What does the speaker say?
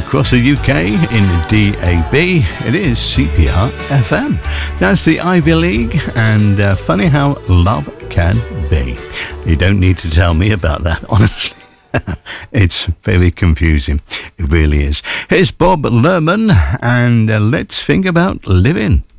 across the UK in DAB. It is CPR FM. That's the Ivy League, and funny how love can be. You don't need to tell me about that, honestly. It's very confusing. It really is. Here's Bob Lerman, and let's think about living.